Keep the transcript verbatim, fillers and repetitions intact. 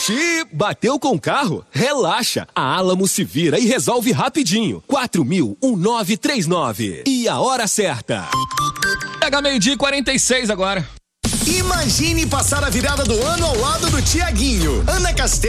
Oxi, bateu com o carro? Relaxa, a Alamo se vira e resolve rapidinho. quatro mil, nove nove três nove. E a hora certa. Pega meio-dia e quarenta e seis agora. Imagine passar a virada do ano ao lado do Tiaguinho. Ana Castelo